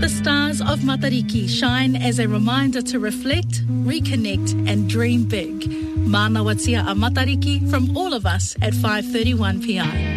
The stars of Matariki shine as a reminder to reflect, reconnect and dream big. Manawatia a Matariki from all of us at 5:31 p.m.